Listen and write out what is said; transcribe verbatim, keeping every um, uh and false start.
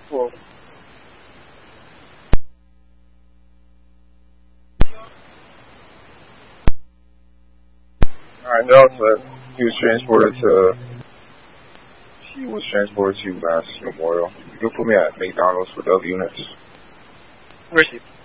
Well, Alright, Delta, he was transported to, he was transported to Mass Memorial. You can put me at McDonald's for W units. where's he?